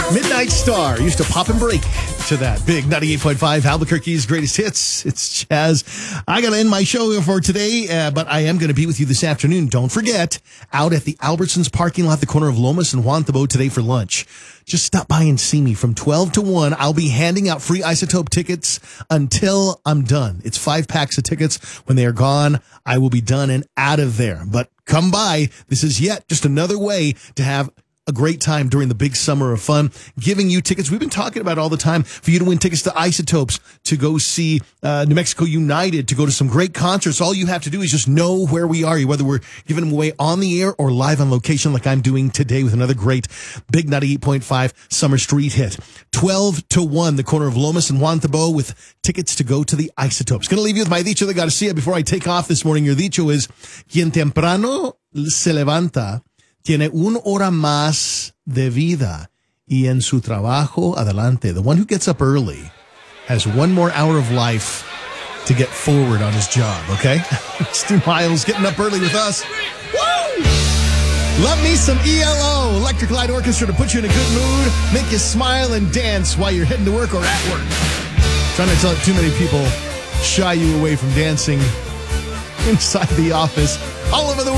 Midnight Star used to pop and break to that big 98.5 Albuquerque's greatest hits. It's Chaz. I got to end my show for today, but I am going to be with you this afternoon. Don't forget, out at the Albertsons parking lot, the corner of Lomas and Juan Tabo today for lunch. Just stop by and see me from 12 to 1. I'll be handing out free Isotope tickets until I'm done. It's 5 packs of tickets. When they are gone, I will be done and out of there. But come by. This is yet just another way to have a great time during the big summer of fun, giving you tickets. We've been talking about all the time for you to win tickets to Isotopes, to go see New Mexico United, to go to some great concerts. All you have to do is just know where we are, whether we're giving them away on the air or live on location like I'm doing today with another great big 98.5 summer street hit. 12 to 1, the corner of Lomas and Juan Tabo with tickets to go to the Isotopes. Going to leave you with my dicho that got to see it before I take off this morning. Your dicho is, quien temprano se levanta tiene una hora más de vida y en su trabajo adelante. The one who gets up early has one more hour of life to get forward on his job, okay? Stu Miles getting up early with us. Woo! Love me some ELO, Electric Light Orchestra, to put you in a good mood, make you smile and dance while you're heading to work or at work. Trying not to let too many people shy you away from dancing inside the office all over the world.